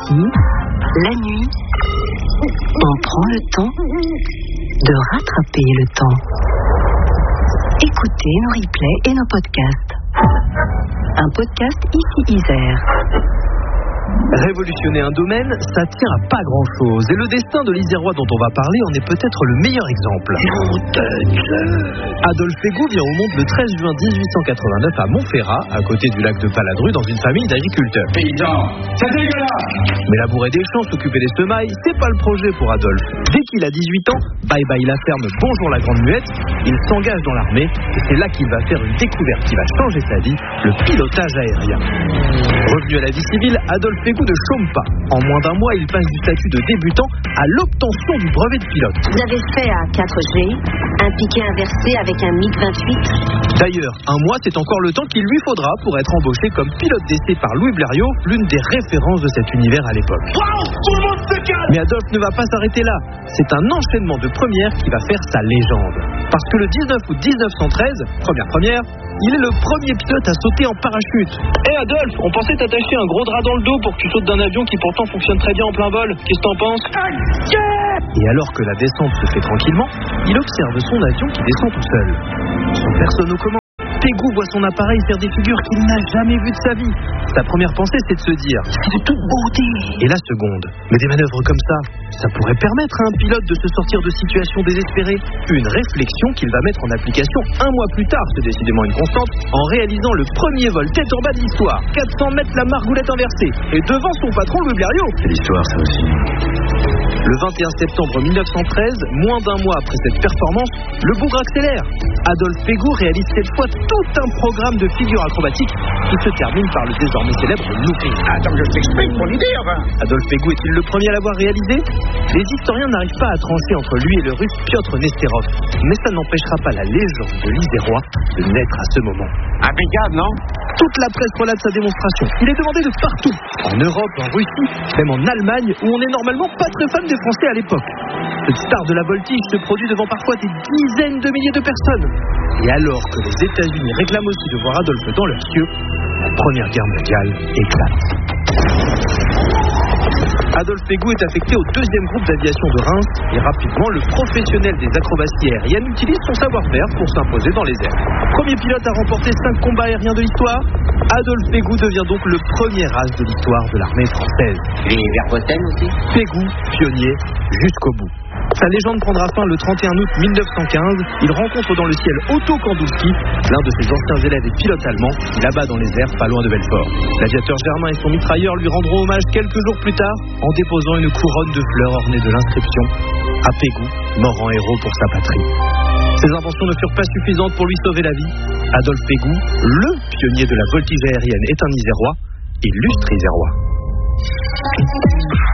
ici, la nuit, on prend le temps de rattraper le temps. Écoutez nos replays et nos podcasts. Un podcast ici Isère. Révolutionner un domaine, ça tient à pas grand-chose. Et le destin de l'Isérois dont on va parler en est peut-être le meilleur exemple. Adolphe Pégout vient au monde le 13 juin 1889 à Montferrat, à côté du lac de Paladru, dans une famille d'agriculteurs. Paysan, c'est dégueulasse! Mais labourer des champs, s'occuper des semailles, c'est pas le projet pour Adolphe. Dès qu'il a 18 ans, bye bye la ferme, bonjour la grande muette, il s'engage dans l'armée et c'est là qu'il va faire une découverte qui va changer sa vie, le pilotage aérien. Revenu à la vie civile, Adolphe Pégout ne chôme pas. En moins d'un mois, il passe du statut de débutant à l'obtention du brevet de pilote. Vous avez fait à 4G un piquet inversé avec un MiG-28. D'ailleurs, un mois, c'est encore le temps qu'il lui faudra pour être embauché comme pilote d'essai par Louis Blériot, l'une des références de cet univers à l'époque. Wow, tout le monde se calme! Mais Adolphe ne va pas s'arrêter là. C'est un enchaînement de premières qui va faire sa légende. Parce que le 19 août 1913, première, il est le premier pilote à sauter en parachute. Hé Adolphe, on pensait t'attacher un gros drap dans le dos pour que tu sautes d'un avion qui pourtant fonctionne très bien en plein vol. Qu'est-ce que t'en penses? Et alors que la descente se fait tranquillement, il observe son avion qui descend tout seul. Sans personne aux commandes. Pégout voit son appareil faire des figures qu'il n'a jamais vues de sa vie. Sa première pensée, c'est de se dire « c'est de toute beauté !» Et la seconde, mais des manœuvres comme ça pourrait permettre à un pilote de se sortir de situations désespérées. Une réflexion qu'il va mettre en application un mois plus tard, c'est décidément une constante, en réalisant le premier vol tête en bas de l'histoire. 400 mètres la margoulette inversée. Et devant son patron, Louis Blériot. C'est l'histoire, ça aussi. Le 21 septembre 1913, moins d'un mois après cette performance, le bougre accélère. Adolphe Pégout réalise cette fois tout un programme de figures acrobatiques qui se termine par le désormais célèbre looping. Attends, je t'explique mon idée, enfin. Adolphe Pégout est-il le premier à l'avoir réalisé? Les historiens n'arrivent pas à trancher entre lui et le russe Piotr Nesterov, mais ça n'empêchera pas la légende de l'Isérois de naître à ce moment. Impeccable, non? Toute la presse relate sa démonstration. Il est demandé de partout, en Europe, en Russie, même en Allemagne, où on n'est normalement pas très fan des Français à l'époque. Cette star de la voltige se produit devant parfois des dizaines de milliers de personnes. Et alors que les États-Unis réclament aussi de voir Adolphe dans leurs cieux, la Première Guerre mondiale éclate. Adolphe Pégout est affecté au 2e groupe d'aviation de Reims et rapidement, le professionnel des acrobaties aériennes utilise son savoir-faire pour s'imposer dans les airs. Premier pilote à remporter 5 combats aériens de l'histoire, Adolphe Pégout devient donc le premier as de l'histoire de l'armée française. Les Verboten aussi? Pégout, pionnier, jusqu'au bout. Sa légende prendra fin le 31 août 1915. Il rencontre dans le ciel Otto Kandowski, l'un de ses anciens élèves et pilotes allemands, qui l'abat dans les airs pas loin de Belfort. L'aviateur Germain et son mitrailleur lui rendront hommage quelques jours plus tard en déposant une couronne de fleurs ornée de l'inscription « À Pégout, mort en héros pour sa patrie ». Ses inventions ne furent pas suffisantes pour lui sauver la vie. Adolphe Pégout, le pionnier de la voltige aérienne, est un Isérois, illustre Isérois.